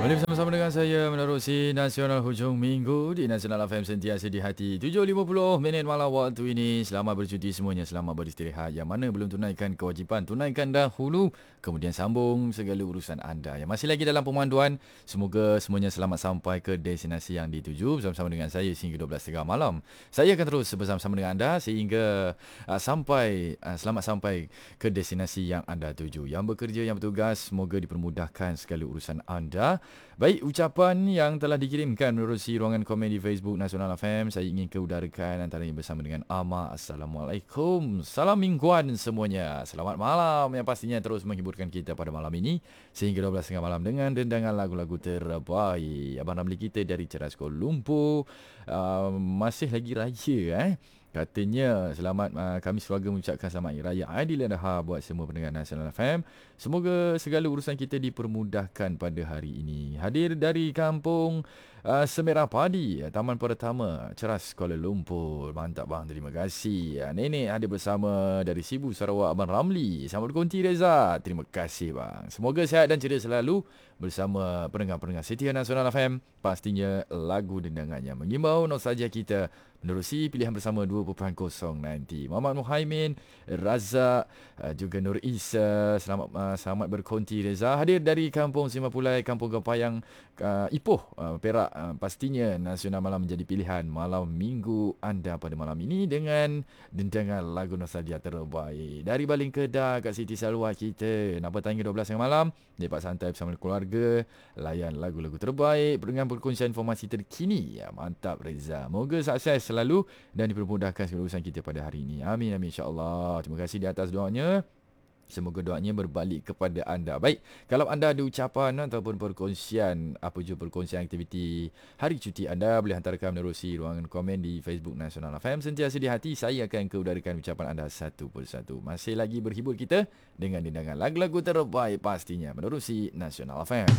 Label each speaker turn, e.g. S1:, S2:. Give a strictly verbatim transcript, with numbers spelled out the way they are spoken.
S1: Kembali bersama-sama dengan saya menerusi Nasional Hujung Minggu di Nasional F M sentiasa di hati. tujuh lima puluh minit malam waktu ini. Selamat bercuti semuanya, selamat beristirahat. Yang mana belum tunaikan kewajipan, tunaikan dahulu. Kemudian sambung segala urusan anda. Yang masih lagi dalam pemanduan, semoga semuanya selamat sampai ke destinasi yang dituju bersama-sama dengan saya sehingga dua belas tiga puluh malam. Saya akan terus bersama-sama dengan anda sehingga uh, sampai uh, selamat sampai ke destinasi yang anda tuju. Yang bekerja, yang bertugas, semoga dipermudahkan segala urusan anda. Baik, ucapan yang telah dikirimkan menerusi ruangan komen di Facebook Nasional F M, saya ingin keudarakan antaranya bersama dengan Ama. Assalamualaikum, salam mingguan semuanya. Selamat malam yang pastinya terus menghiburkan kita pada malam ini sehingga dua belas tiga puluh malam dengan dendangan lagu-lagu terbaik. Abang Ramli kita dari Ceras Kuala Lumpur, uh, masih lagi raya eh. Katanya selamat uh, kami sekeluarga mengucapkan selamat Hari Raya Aidiladha buat semua pendengar Nasional F M. Semoga segala urusan kita dipermudahkan pada hari ini. Hadir dari kampung uh, Semerah Padi, Taman Pertama, Ceras Kuala Lumpur. Mantap bang, terima kasih. Uh, Nenek hadir bersama dari Sibu Sarawak, Abang Ramli. Selamat berkonti Reza. Terima kasih bang. Semoga sihat dan ceria selalu bersama pendengar-pendengar setia Nasional F M. Pastinya lagu dendangannya mengimbau nostalgia kita menerusi pilihan bersama dua titik kosong nanti. Muhammad Muhaimin, Razak, juga Nur Isa. Selamat uh, selamat berkonti Reza. Hadir dari Kampung Simapulai, Kampung Gempayang, uh, Ipoh, uh, Perak. Uh, pastinya Nasional Malam menjadi pilihan malam minggu anda pada malam ini dengan dendangan lagu nostalgia terbaik. Dari Baling Kedah, Kak Siti Salwa kita. Nak bertanya dua belas tengah malam, lepak santai bersama keluarga, layan lagu-lagu terbaik dengan perkongsian informasi terkini. Ya, mantap Reza. Moga sukses selalu dan dipermudahkan segala urusan kita pada hari ini. Amin, amin, insyaAllah. Terima kasih di atas doanya. Semoga doanya berbalik kepada anda. Baik, kalau anda ada ucapan ataupun perkongsian, apa jua perkongsian aktiviti hari cuti anda, boleh hantarkan menerusi ruangan komen di Facebook Nasional F M. Sentiasa di hati, saya akan keudarakan ucapan anda satu persatu. Masih lagi berhibur kita dengan dendangan lagu-lagu terbaik pastinya menerusi Nasional F M.